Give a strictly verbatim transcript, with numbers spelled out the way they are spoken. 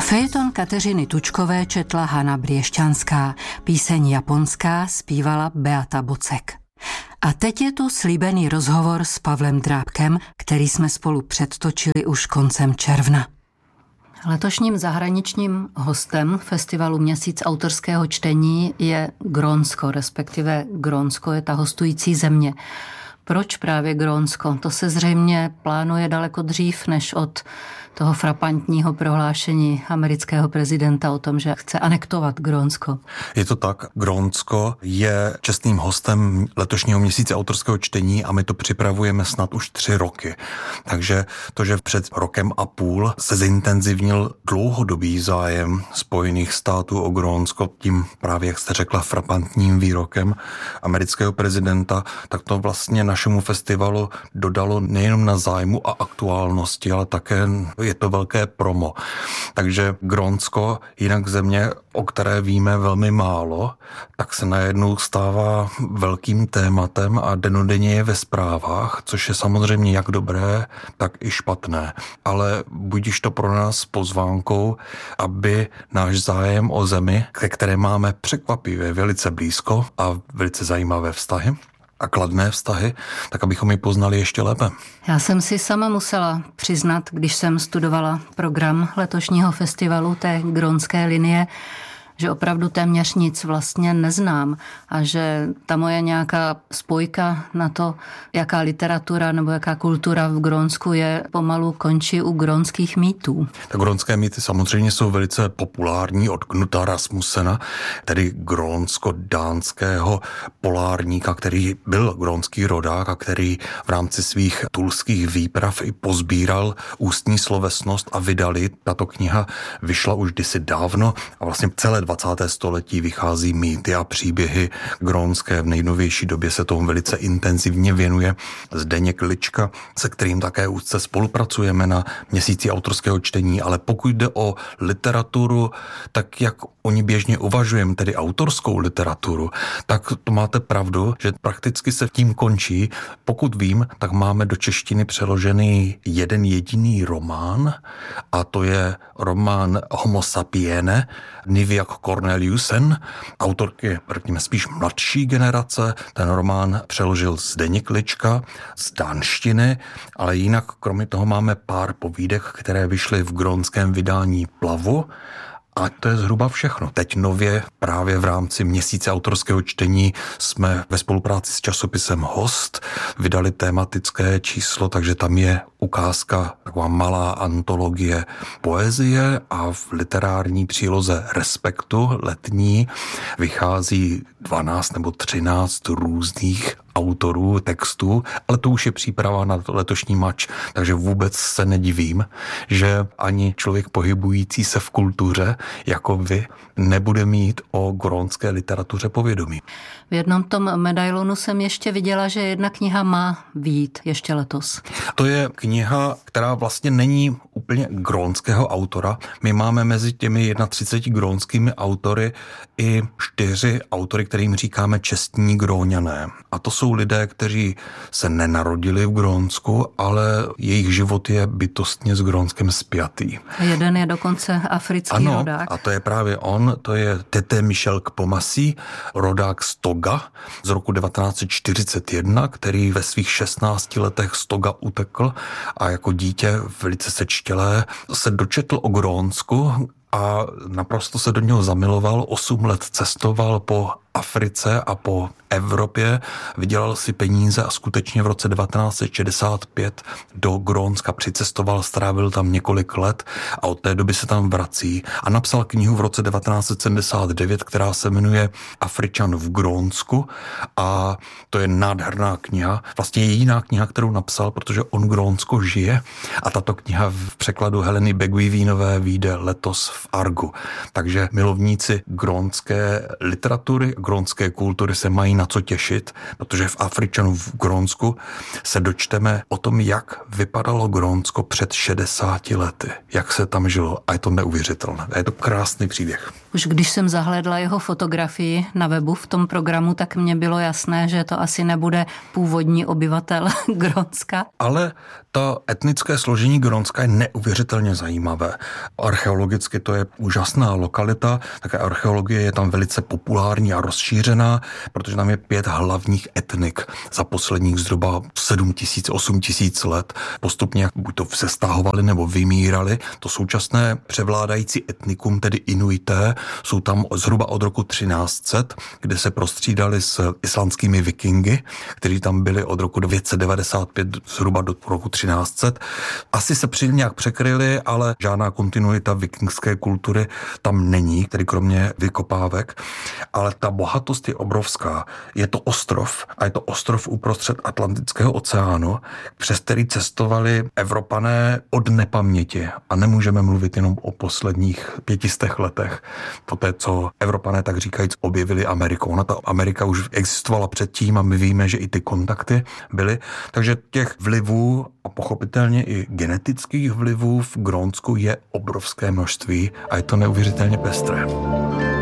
Fejeton Kateřiny Tučkové četla Hana Briešťanská, píseň japonská zpívala Beata Bocek. A teď je tu slíbený rozhovor s Pavlem Drábkem, který jsme spolu předtočili už koncem června. Letošním zahraničním hostem festivalu Měsíc autorského čtení je Grónsko, respektive Grónsko je ta hostující země. Proč právě Grónsko? To se zřejmě plánuje daleko dřív než od toho frapantního prohlášení amerického prezidenta o tom, že chce anektovat Grónsko. Je to tak. Grónsko je čestným hostem letošního Měsíce autorského čtení a my to připravujeme snad už tři roky. Takže to, že před rokem a půl se zintenzivnil dlouhodobý zájem Spojených států o Grónsko tím právě, jak jste řekla, frapantním výrokem amerického prezidenta, tak to vlastně našemu festivalu dodalo nejenom na zájmu a aktuálnosti, ale také je to velké promo. Takže Grónsko, jinak země, o které víme velmi málo, tak se najednou stává velkým tématem a dennodenně je ve zprávách, což je samozřejmě jak dobré, tak i špatné. Ale budíš to pro nás pozvánkou, aby náš zájem o zemi, ke které máme překvapivě velice blízko a velice zajímavé vztahy, a kladné vztahy, tak abychom ji poznali ještě lépe. Já jsem si sama musela přiznat, když jsem studovala program letošního festivalu té grónské linie, že opravdu téměř nic vlastně neznám a že ta moje nějaká spojka na to, jaká literatura nebo jaká kultura v Grónsku je, pomalu končí u grónských mýtů. Tak grónské mýty samozřejmě jsou velice populární od Knuta Rasmussena, tedy grónsko-dánského polárníka, který byl grónský rodák a který v rámci svých tulských výprav i pozbíral ústní slovesnost a vydali. Tato kniha vyšla už kdysi dávno a vlastně celé dvacátém století vychází mýty a příběhy grónské. V nejnovější době se tomu velice intenzivně věnuje Zdeněk Lička, se kterým také úzce spolupracujeme na Měsíci autorského čtení, ale pokud jde o literaturu, tak jak oni běžně uvažujeme, tedy autorskou literaturu, tak to máte pravdu, že prakticky se tím končí. Pokud vím, tak máme do češtiny přeložený jeden jediný román a to je román Homo sapiene, Niviaq Corneliusen, autorky, řekněme, spíš mladší generace. Ten román přeložil Zdeněk Lička z dánštiny, ale jinak kromě toho máme pár povídek, které vyšly v grónském vydání Plavu. A to je zhruba všechno. Teď nově právě v rámci Měsíce autorského čtení jsme ve spolupráci s časopisem Host vydali tematické číslo, takže tam je ukázka, taková malá antologie poezie a v literární příloze Respektu letní vychází dvanáct nebo třináct různých autorů textů, ale to už je příprava na letošní mač, takže vůbec se nedivím, že ani člověk pohybující se v kultuře, jako vy, nebude mít o grónské literatuře povědomí. V jednom tom medailonu jsem ještě viděla, že jedna kniha má vyjít ještě letos. To je kniha, která vlastně není úplně grónského autora. My máme mezi těmi třiceti jedna grónskými autory i čtyři autory, kterým říkáme čestní Gróňané. A to jsou lidé, kteří se nenarodili v Grónsku, ale jejich život je bytostně s Grónskem spjatý. Jeden je dokonce africký ano, rodák. A to je právě on, to je Tete Michel Kpomasi, rodák z Toga z roku devatenáct set čtyřicet jedna, který ve svých šestnácti letech z Toga utekl a jako dítě velice sečtělé se dočetl o Grónsku a naprosto se do něho zamiloval, osm let cestoval po Africe a po Evropě, vydělal si peníze a skutečně v roce devatenáct set šedesát pět do Grónska přicestoval, strávil tam několik let a od té doby se tam vrací a napsal knihu v roce devatenáct set sedmdesát devět, která se jmenuje Afričan v Grónsku a to je nádherná kniha, vlastně jediná kniha, kterou napsal, protože on Grónsko žije a tato kniha v překladu Heleny Beguivínové vyjde letos v Argu. Takže milovníci grónské literatury, grónské kultury se mají na co těšit, protože v Afričanu v Grónsku se dočteme o tom, jak vypadalo Grónsko před šedesáti lety, jak se tam žilo a je to neuvěřitelné. A je to krásný příběh. Už když jsem zahlédla jeho fotografii na webu v tom programu, tak mně bylo jasné, že to asi nebude původní obyvatel Grónska. Ale to etnické složení Grónska je neuvěřitelně zajímavé. Archeologicky to je úžasná lokalita, také archeologie je tam velice populární a rozšířená, protože tam je pět hlavních etnik za posledních zhruba sedm tisíc, osm tisíc let. Postupně buď to sestahovali nebo vymírali. To současné převládající etnikum, tedy Inuité, jsou tam zhruba od roku třináct set, kde se prostřídali s islandskými vikingy, kteří tam byli od roku devět set devadesát pět zhruba do roku třináct set. Asi se při nějak překryli, ale žádná kontinuita vikingské kultury tam není, tedy kromě vykopávek. Ale ta bohatost je obrovská. Je to ostrov a je to ostrov uprostřed Atlantického oceánu, přes který cestovali Evropané od nepaměti. A nemůžeme mluvit jenom o posledních pětistech letech, poté co Evropané, tak říkajíc, objevili Ameriku. Ona ta Amerika už existovala předtím a my víme, že i ty kontakty byly. Takže těch vlivů a pochopitelně i genetických vlivů v Grónsku je obrovské množství a je to neuvěřitelně pestré.